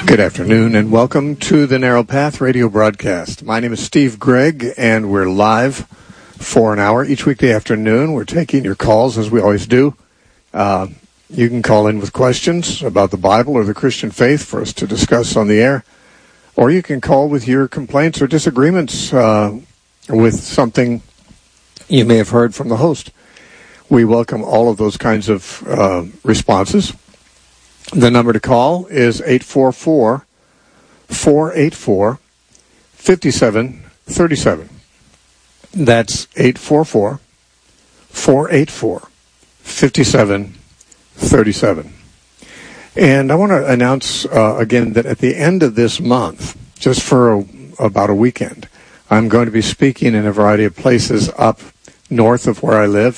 Good afternoon and welcome to the Narrow Path radio broadcast. My name is Steve Gregg and we're live for an hour each weekday afternoon. We're taking your calls as we always do. You can call in with questions about the Bible or the Christian faith for us to discuss on the air. Or you can call with your complaints or disagreements with something you may have heard from the host. We welcome all of those kinds of responses. The number to call is 844-484-5737. That's 844-484-5737. And I want to announce again that at the end of this month, just for about a weekend, I'm going to be speaking in a variety of places up north of where I live,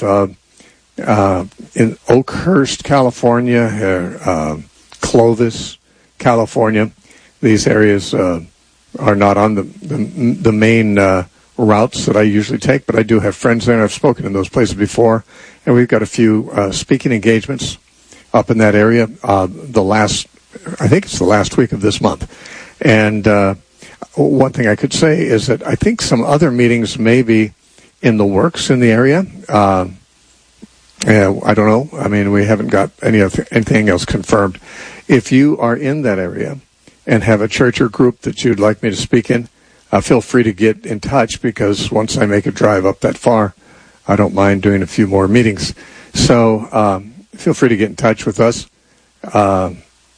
in Oakhurst, California, Clovis, California. These areas are not on the main routes that I usually take, but I do have friends there, and I've spoken in those places before. And we've got a few speaking engagements up in that area. I think it's the last week of this month. And one thing I could say is that I think some other meetings may be in the works in the area. I don't know. I mean, we haven't got anything else confirmed. If you are in that area and have a church or group that you'd like me to speak in, feel free to get in touch, because once I make a drive up that far, I don't mind doing a few more meetings. So feel free to get in touch with us.